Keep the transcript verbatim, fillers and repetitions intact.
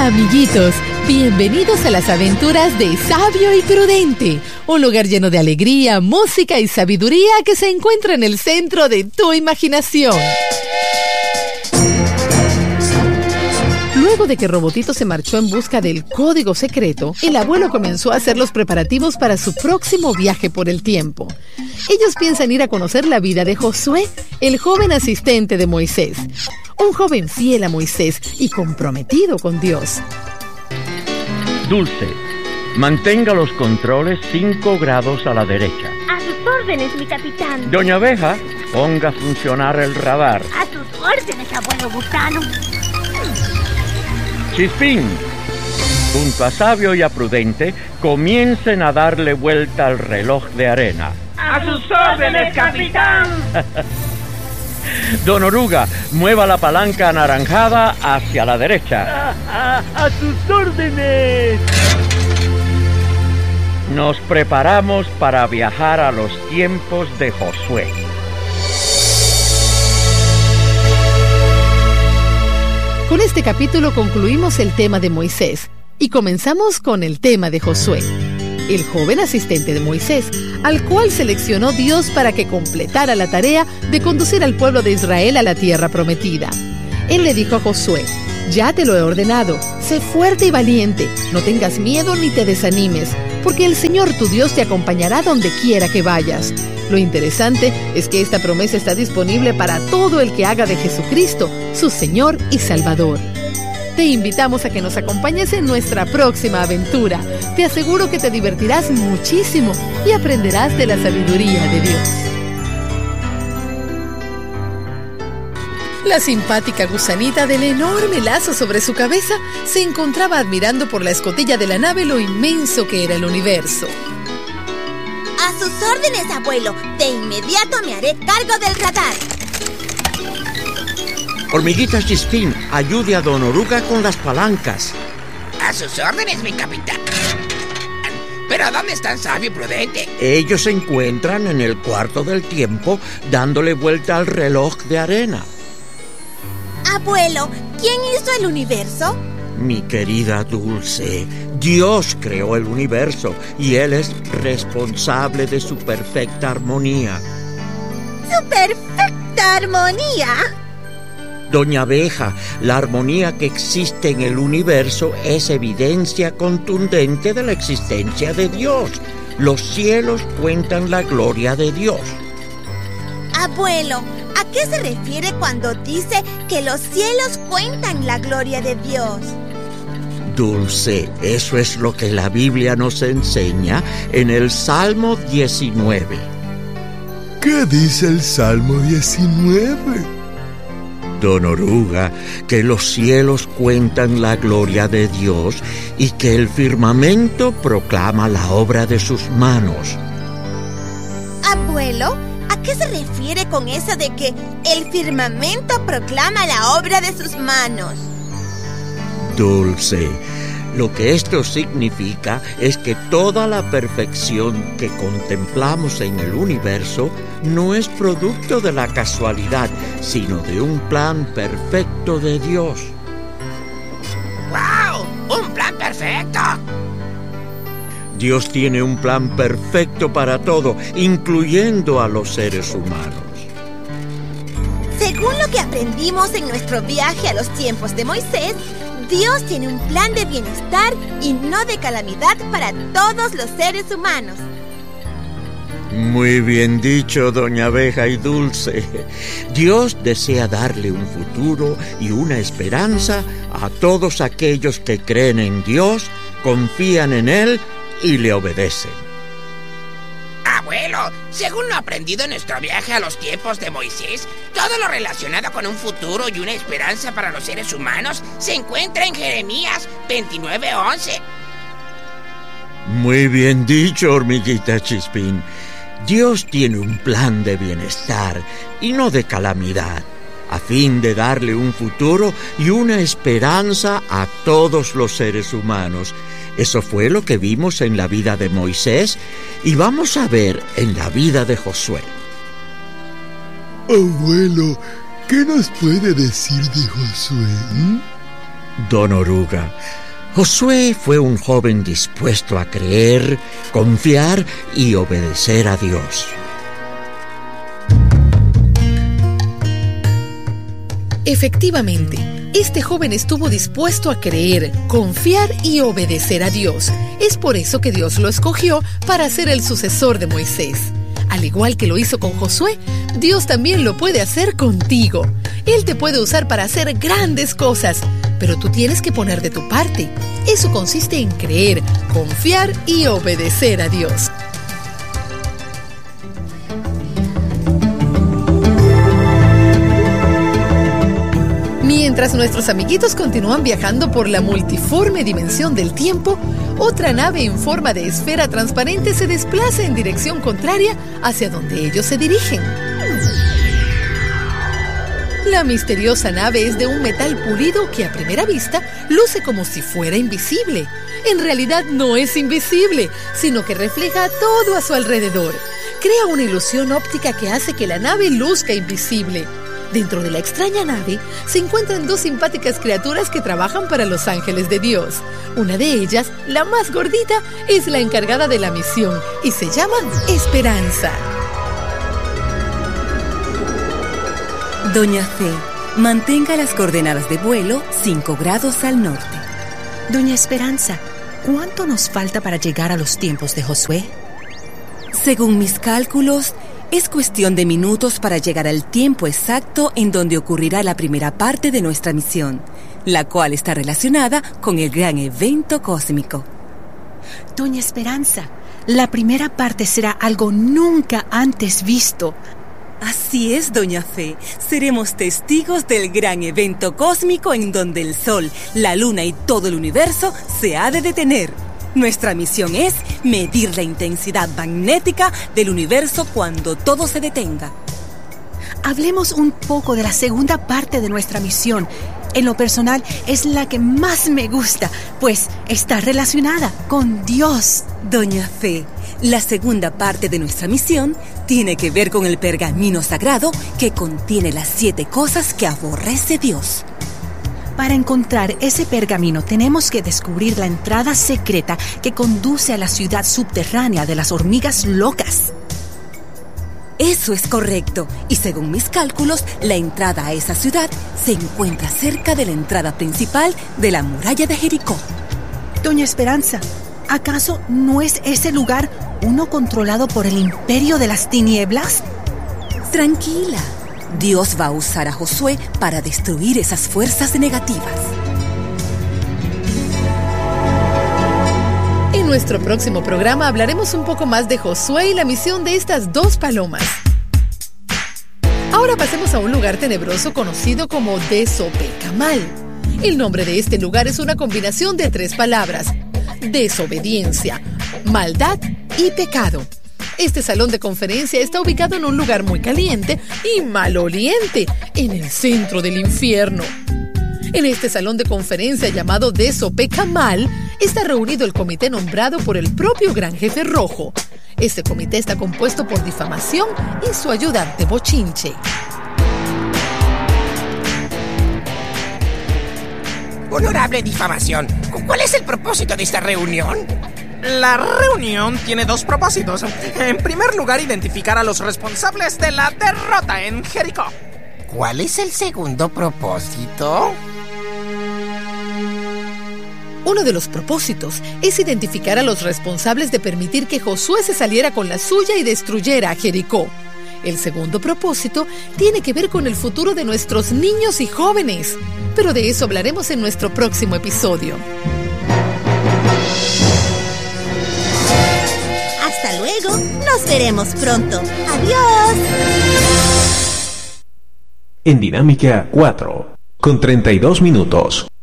Hola amiguitos, bienvenidos a las aventuras de Sabio y Prudente, un lugar lleno de alegría, música y sabiduría que se encuentra en el centro de tu imaginación. Luego de que Robotito se marchó en busca del código secreto, el abuelo comenzó a hacer los preparativos para su próximo viaje por el tiempo. Ellos piensan ir a conocer la vida de Josué, el joven asistente de Moisés. Un joven fiel a Moisés y comprometido con Dios. Dulce, mantenga los controles cinco grados a la derecha. A sus órdenes, mi capitán. Doña Abeja, ponga a funcionar el radar. A sus órdenes, abuelo Gusano. Chispín, junto a Sabio y a Prudente, comiencen a darle vuelta al reloj de arena. ¡A sus órdenes, capitán! Don Oruga, mueva la palanca anaranjada hacia la derecha. ¡A, a, a sus órdenes! Nos preparamos para viajar a los tiempos de Josué. Con este capítulo concluimos el tema de Moisés y comenzamos con el tema de Josué, el joven asistente de Moisés, al cual seleccionó Dios para que completara la tarea de conducir al pueblo de Israel a la tierra prometida. Él le dijo a Josué: ya te lo he ordenado, sé fuerte y valiente, no tengas miedo ni te desanimes, porque el Señor tu Dios te acompañará donde quiera que vayas. Lo interesante es que esta promesa está disponible para todo el que haga de Jesucristo su Señor y Salvador. Te invitamos a que nos acompañes en nuestra próxima aventura. Te aseguro que te divertirás muchísimo y aprenderás de la sabiduría de Dios. La simpática gusanita del enorme lazo sobre su cabeza se encontraba admirando por la escotilla de la nave lo inmenso que era el universo. A sus órdenes, abuelo. De inmediato me haré cargo del radar. Hormiguita Chispín, ayude a Don Oruga con las palancas. A sus órdenes, mi capitán. ¿Pero dónde están Sabio y Prudente? Ellos se encuentran en el cuarto del tiempo, dándole vuelta al reloj de arena. Abuelo, ¿quién hizo el universo? Mi querida Dulce, Dios creó el universo y Él es responsable de su perfecta armonía. ¡Su perfecta armonía! Doña Abeja, la armonía que existe en el universo es evidencia contundente de la existencia de Dios. Los cielos cuentan la gloria de Dios. Abuelo, ¿a qué se refiere cuando dice que los cielos cuentan la gloria de Dios? Dulce, eso es lo que la Biblia nos enseña en el Salmo diecinueve. ¿Qué dice el Salmo diecinueve? Don Oruga, que los cielos cuentan la gloria de Dios y que el firmamento proclama la obra de sus manos. Abuelo, ¿a qué se refiere con eso de que el firmamento proclama la obra de sus manos? Dulce, lo que esto significa es que toda la perfección que contemplamos en el universo no es producto de la casualidad, sino de un plan perfecto de Dios. ¡Wow! ¡Un plan perfecto! Dios tiene un plan perfecto para todo, incluyendo a los seres humanos. Según lo que aprendimos en nuestro viaje a los tiempos de Moisés, Dios tiene un plan de bienestar y no de calamidad para todos los seres humanos. Muy bien dicho, Doña Abeja y Dulce. Dios desea darle un futuro y una esperanza a todos aquellos que creen en Dios, confían en Él y le obedecen. Abuelo, según lo aprendido en nuestro viaje a los tiempos de Moisés, todo lo relacionado con un futuro y una esperanza para los seres humanos se encuentra en Jeremías veintinueve once. Muy bien dicho, hormiguita Chispín. Dios tiene un plan de bienestar y no de calamidad, a fin de darle un futuro y una esperanza a todos los seres humanos. Eso fue lo que vimos en la vida de Moisés y vamos a ver en la vida de Josué. Abuelo, ¿qué nos puede decir de Josué? ¿Mm? Don Oruga, Josué fue un joven dispuesto a creer, confiar y obedecer a Dios. Efectivamente, este joven estuvo dispuesto a creer, confiar y obedecer a Dios. Es por eso que Dios lo escogió para ser el sucesor de Moisés. Al igual que lo hizo con Josué, Dios también lo puede hacer contigo. Él te puede usar para hacer grandes cosas, pero tú tienes que poner de tu parte. Eso consiste en creer, confiar y obedecer a Dios. Mientras nuestros amiguitos continúan viajando por la multiforme dimensión del tiempo, otra nave en forma de esfera transparente se desplaza en dirección contraria hacia donde ellos se dirigen. La misteriosa nave es de un metal pulido que a primera vista luce como si fuera invisible. En realidad no es invisible, sino que refleja todo a su alrededor. Crea una ilusión óptica que hace que la nave luzca invisible. Dentro de la extraña nave se encuentran dos simpáticas criaturas que trabajan para los ángeles de Dios. Una de ellas, la más gordita, es la encargada de la misión y se llama Esperanza. Doña C, mantenga las coordenadas de vuelo cinco grados al norte. Doña Esperanza, ¿cuánto nos falta para llegar a los tiempos de Josué? Según mis cálculos, es cuestión de minutos para llegar al tiempo exacto en donde ocurrirá la primera parte de nuestra misión, la cual está relacionada con el gran evento cósmico. Doña Esperanza, la primera parte será algo nunca antes visto. Así es, Doña Fe. Seremos testigos del gran evento cósmico en donde el Sol, la Luna y todo el universo se ha de detener. Nuestra misión es medir la intensidad magnética del universo cuando todo se detenga. Hablemos un poco de la segunda parte de nuestra misión. En lo personal, es la que más me gusta, pues está relacionada con Dios. Doña Fe, la segunda parte de nuestra misión tiene que ver con el pergamino sagrado que contiene las siete cosas que aborrece Dios. Para encontrar ese pergamino tenemos que descubrir la entrada secreta que conduce a la ciudad subterránea de las hormigas locas. Eso es correcto, y según mis cálculos, la entrada a esa ciudad se encuentra cerca de la entrada principal de la muralla de Jericó. Doña Esperanza, ¿acaso no es ese lugar uno controlado por el imperio de las tinieblas? Tranquila. Dios va a usar a Josué para destruir esas fuerzas negativas. En nuestro próximo programa hablaremos un poco más de Josué y la misión de estas dos palomas. Ahora pasemos a un lugar tenebroso conocido como Desopecamal. El nombre de este lugar es una combinación de tres palabras: desobediencia, maldad y pecado. Este salón de conferencia está ubicado en un lugar muy caliente y maloliente, en el centro del infierno. En este salón de conferencia llamado Desopecamal está reunido el comité nombrado por el propio Gran Jefe Rojo. Este comité está compuesto por difamación y su ayudante Bochinche. Honorable difamación, ¿cuál es el propósito de esta reunión? La reunión tiene dos propósitos. En primer lugar, identificar a los responsables de la derrota en Jericó. ¿Cuál es el segundo propósito? Uno de los propósitos es identificar a los responsables de permitir que Josué se saliera con la suya y destruyera a Jericó. El segundo propósito tiene que ver con el futuro de nuestros niños y jóvenes, pero de eso hablaremos en nuestro próximo episodio. Hasta luego, nos veremos pronto. Adiós. En Dinámica cuatro, con treinta y dos minutos.